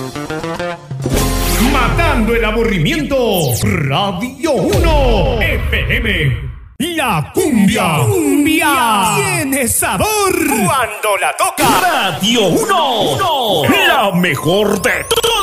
Matando el aburrimiento, Radio 1 FM. La cumbia tiene sabor cuando la toca Radio 1, la mejor de todas.